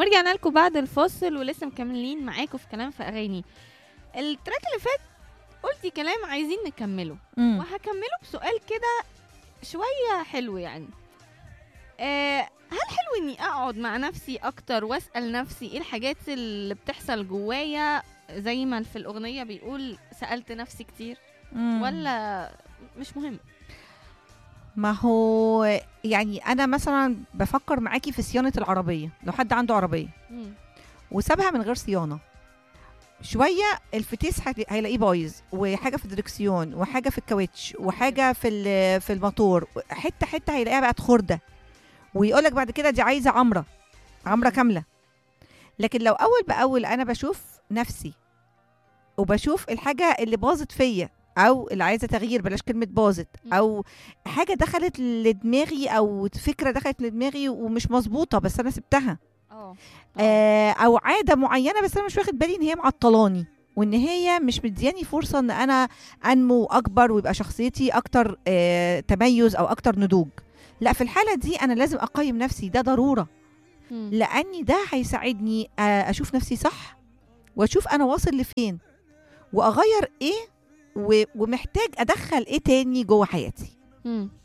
ورجعنا لكم بعد الفاصل ولسه مكملين معاكم في كلام في اغاني. التراك اللي فات قلتي كلام عايزين نكمله وهكمله بسؤال كده شويه حلو يعني. هل حلو اني اقعد مع نفسي اكتر واسال نفسي ايه الحاجات اللي بتحصل جوايا زي ما في الاغنيه بيقول سالت نفسي كتير، ولا مش مهم؟ ما هو يعني انا مثلا بفكر معاكي في صيانه العربيه. لو حد عنده عربيه وسابها من غير صيانه شويه، الفتيس هيلاقيه بايظ، وحاجه في الدركسيون، وحاجه في الكاوتش، وحاجه في الموتور، حته حته هيلاقيها بقت خرده، ويقولك بعد كده دي عايزه عمره كامله. لكن لو اول باول انا بشوف نفسي وبشوف الحاجه اللي باظت فيا او اللي عايزه تغيير، بلاش كلمه باظت، او حاجه دخلت لدماغي او فكره دخلت لدماغي ومش مظبوطه بس انا سبتها، او عاده معينه بس انا مش واخد بالي ان هي معطلاني وان هي مش مدياني فرصه ان انا انمو اكبر ويبقى شخصيتي اكتر تميز او اكتر نضوج. لا، في الحاله دي انا لازم اقيم نفسي، ده ضروره، لاني ده هيساعدني اشوف نفسي صح، واشوف انا واصل لفين، واغير ايه، ومحتاج ادخل ايه تاني جوه حياتي.